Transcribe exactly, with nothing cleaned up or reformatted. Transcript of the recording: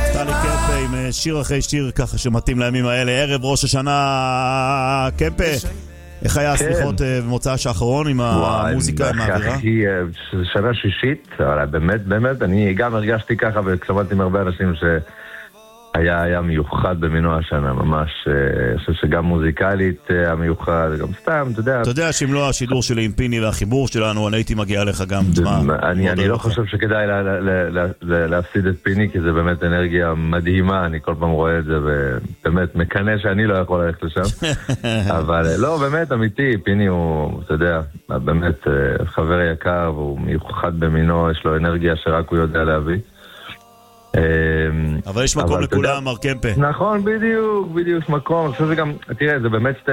נפתלי קמפה עם שיר אחרי שיר ככה שמתאים לימים האלה. ערב ראש השנה, קמפה, איך היה הסליחות במוצא האחרון עם המוזיקה, עם האווירה? וואי, שנה שישית, אבל באמת, באמת, אני גם הרגשתי ככה וכשמעתי עם הרבה אנשים ש... היה, היה מיוחד במינו השנה, ממש, אני חושב שגם מוזיקלית המיוחד, גם סתם, אתה יודע. אתה יודע שאם לא השידור שלי עם פיני והחיבור שלנו, אני הייתי מגיע לך גם, תשמע. אני, אני לא חושב שכדאי לה, לה, לה, לה, להפסיד את פיני, כי זה באמת אנרגיה מדהימה, אני כל פעם רואה את זה, ובאמת מקנה שאני לא יכול ללכת לשם. אבל לא, באמת אמיתי, פיני הוא, אתה יודע, באמת חבר יקר, והוא מיוחד במינו, יש לו אנרגיה שרק הוא יודע להביא. אבל יש מקום לכולם, מר קמפה. נכון, בדיוק, בדיוק, יש מקום. אני חושב שגם, תראה, זה באמת שתי